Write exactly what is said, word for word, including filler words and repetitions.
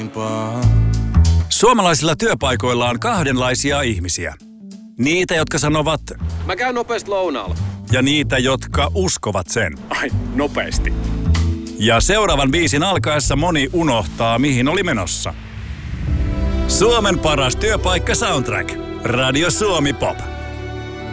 parempaa. Suomalaisilla työpaikoilla on kahdenlaisia ihmisiä. Niitä, jotka sanovat, mä käyn nopeasti lounaalla. Ja niitä, jotka uskovat sen. Ai, nopeasti. Ja seuraavan biisin alkaessa moni unohtaa, mihin oli menossa. Suomen paras työpaikka soundtrack. Radio Suomi Pop.